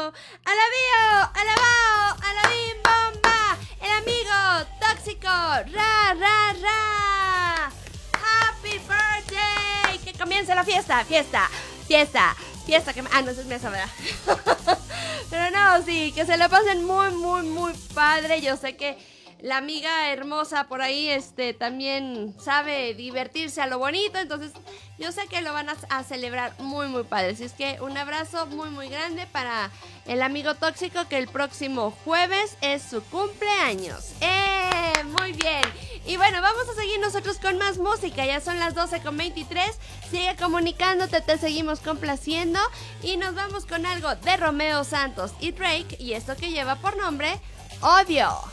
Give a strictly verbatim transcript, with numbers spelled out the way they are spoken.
alabío, alabao, alabim bomba, el amigo tóxico, ra, ra, ra. Happy birthday, que comience la fiesta, fiesta, fiesta, fiesta, que... Ah, no, eso es mesa, ¿verdad? Pero no, sí, que se la pasen muy, muy, muy padre. Yo sé que la amiga hermosa por ahí este, también sabe divertirse a lo bonito, entonces yo sé que lo van a, a celebrar muy, muy padre. Así es que un abrazo muy, muy grande para el amigo tóxico, que el próximo jueves es su cumpleaños. ¡Eh! Muy bien. Y bueno, vamos a seguir nosotros con más música. Ya son las doce con veintitrés. Sigue comunicándote, te seguimos complaciendo. Y nos vamos con algo de Romeo Santos y Drake. Y esto que lleva por nombre Odio.